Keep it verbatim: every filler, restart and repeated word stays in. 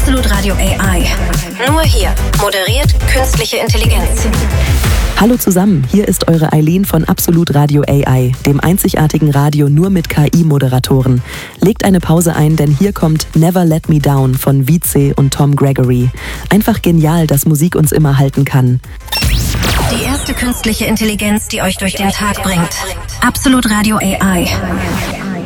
Absolut Radio A I. Nur hier moderiert künstliche Intelligenz. Hallo zusammen, hier ist eure Eileen von Absolut Radio A I, dem einzigartigen Radio nur mit K I-Moderatoren. Legt eine Pause ein, denn hier kommt Never Let Me Down von Vize und Tom Gregory. Einfach genial, dass Musik uns immer halten kann. Die erste künstliche Intelligenz, die euch durch den Tag bringt. Absolut Radio A I.